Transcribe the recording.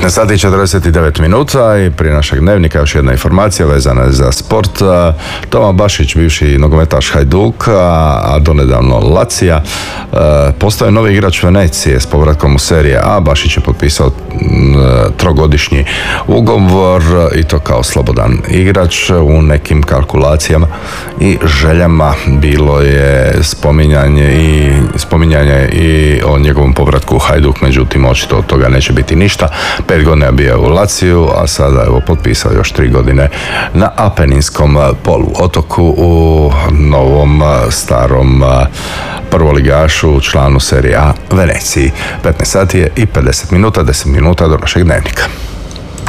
15 sati i 49 minuta i prije našeg dnevnika još jedna informacija vezana je za sport. Toma Bašić, bivši nogometaš Hajduka, a donedavno Lazija, postao je novi igrač Venecije s povratkom u Serije A. Bašić je potpisao trogodišnji ugovor i to kao slobodan igrač. U nekim kalkulacijama i željama bilo je spominjanje i o njegovom povratku u Hajduk, međutim očito od toga neće biti ništa. 5 godina je bio u Laziju, a sada evo potpisao još 3 godine na Apeninskom poluotoku u novom starom prvoligašu, članu Serije A Veneciji. 15 sati je i 50 minuta, 10 minuta do našeg dnevnika.